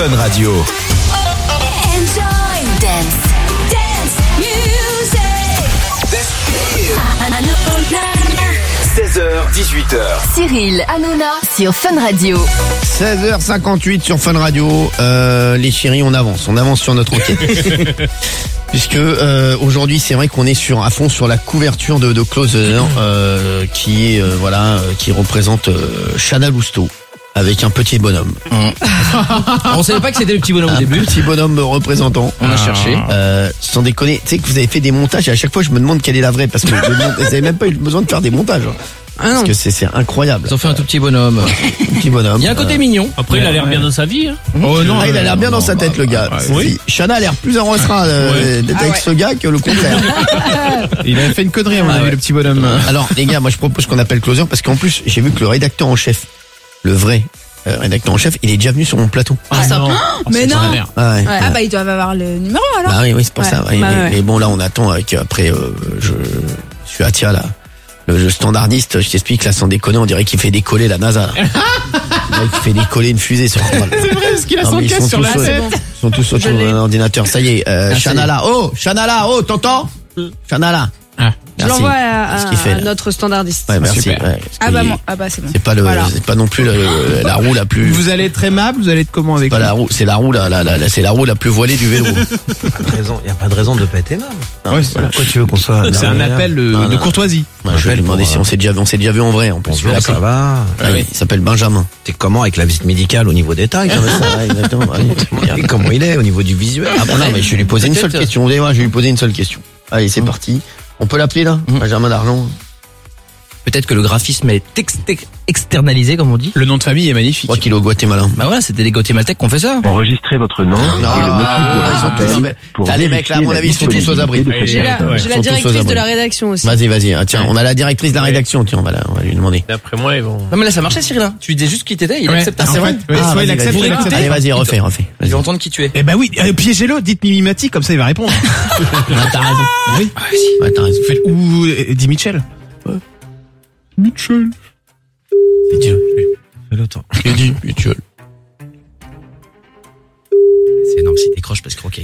Fun Radio. Enjoy dance music. 16h-18h. Cyril Hanouna sur Fun Radio. 16h58 sur Fun Radio. Les chéris, on avance sur notre enquête. Puisque aujourd'hui, c'est vrai qu'on est à fond sur la couverture de Closer, qui représente Chana Lousteau. Avec un petit bonhomme. On savait pas que c'était le petit bonhomme au début. Petit bonhomme représentant. On a cherché. Sans déconner, tu sais que vous avez fait des montages et à chaque fois je me demande quelle est la vraie parce que vous avez même pas eu besoin de faire des montages. Parce que c'est incroyable. Ils ont fait un tout petit bonhomme. Petit bonhomme. Il y a un côté mignon. Après, il a l'air bien dans sa vie. Hein. Oh non, il a l'air bien dans sa tête, le gars. Oui. Chana a l'air plus en restreint d'être avec ce gars que le contraire. Il a fait une connerie à mon avis, le petit bonhomme. Alors les gars, moi je propose qu'on appelle Closer parce qu'en plus j'ai vu que le rédacteur en chef, le vrai rédacteur en chef, il est déjà venu sur mon plateau. Mais non. Ah, ouais. Ah bah ils doivent avoir le numéro alors. Bah oui, c'est pour ça. Ouais. Mais bon, là on attend après je suis Atia là. Le standardiste, je t'explique là sans déconner, on dirait qu'il fait décoller la NASA. Là. Il fait décoller une fusée sur C'est vrai, parce qu'il a son casque sur la tête. Ils sont tous autour de l'ordinateur. Ça y est, Chana là, t'entends Chana là. Je l'envoie à notre standardiste. Ouais, merci. Super. Ouais, c'est bon. c'est pas c'est pas non plus la roue la plus. Vous allez être aimable, vous allez être comment avec pas la roue, c'est la roue c'est la roue la plus voilée du vélo. Il y a pas de raison de pas être aimable. Ouais, Pourquoi tu veux qu'on soit c'est un appel de courtoisie. Je vais lui demander si on s'est déjà vu en vrai en plus. Bonjour, ça va. Il s'appelle Benjamin. T'es comment avec la visite médicale au niveau des tailles Exactement. Et comment il est au niveau du visuel? Ah non, mais je vais lui poser une seule question. Vous allez voir, je vais lui poser une seule question. Allez, c'est parti. On peut l'appeler là, Benjamin d'Argent. Peut-être que le graphisme est externalisé, comme on dit. Le nom de famille est magnifique. Je crois qu'il est au Guatemala. Bah voilà, c'était les Guatémaltèques qui ont fait ça. Enregistrez votre nom. T'as les mecs là, à mon avis, ils sont tous aux abris. J'ai la directrice de la rédaction aussi. Vas-y. Tiens, on a la directrice de la rédaction. Tiens, on va lui demander. D'après moi, ils vont... Non mais là ça marchait Cyril, hein. Tu lui disais juste qui t'étais, il accepte. C'est vrai. Soit il accepte, soit il accepte. Allez, vas-y, refais. Je vais entendre qui tu es. Eh ben oui, piégez-le, dites Mimimati, comme ça il va répondre. T'as raison. Oui. Ouais, t'as raison. Ou dis Mitchell. Mitchell. C'est Dieu. Attends. J'ai dit, Mitchell. C'est énorme si t'écroches parce que ok.